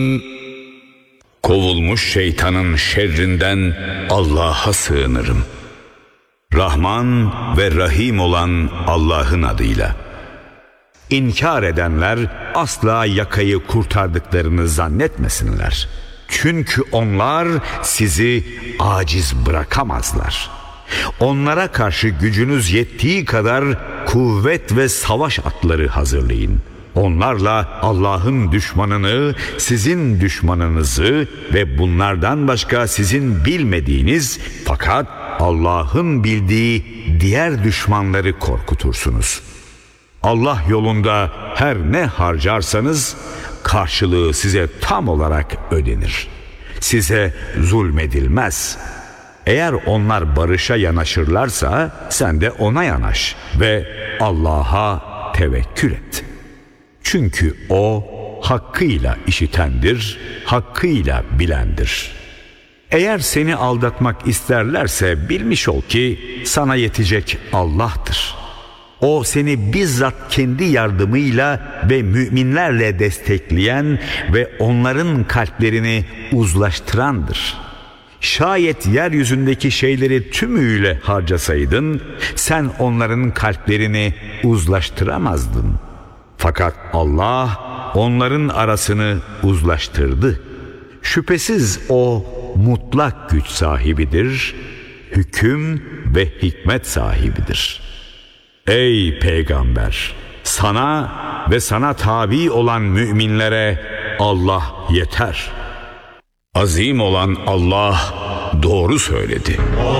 Kovulmuş şeytanın şerrinden Allah'a sığınırım. Rahman ve Rahim olan Allah'ın adıyla. İnkar edenler asla yakayı kurtardıklarını zannetmesinler. Çünkü onlar sizi aciz bırakamazlar. Onlara karşı gücünüz yettiği kadar kuvvet ve savaş atları hazırlayın. Onlarla Allah'ın düşmanını, sizin düşmanınızı ve bunlardan başka sizin bilmediğiniz fakat Allah'ın bildiği diğer düşmanları korkutursunuz. Allah yolunda her ne harcarsanız karşılığı size tam olarak ödenir. Size zulmedilmez. Eğer onlar barışa yanaşırlarsa sen de ona yanaş ve Allah'a tevekkül et. Çünkü O hakkıyla işitendir, hakkıyla bilendir. Eğer seni aldatmak isterlerse bilmiş ol ki sana yetecek Allah'tır. O seni bizzat kendi yardımıyla ve müminlerle destekleyen ve onların kalplerini uzlaştırandır. Şayet yeryüzündeki şeyleri tümüyle harcasaydın, sen onların kalplerini uzlaştıramazdın. Fakat Allah onların arasını uzlaştırdı. Şüphesiz O mutlak güç sahibidir, hüküm ve hikmet sahibidir. Ey Peygamber! Sana ve sana tabi olan müminlere Allah yeter. Azim olan Allah doğru söyledi.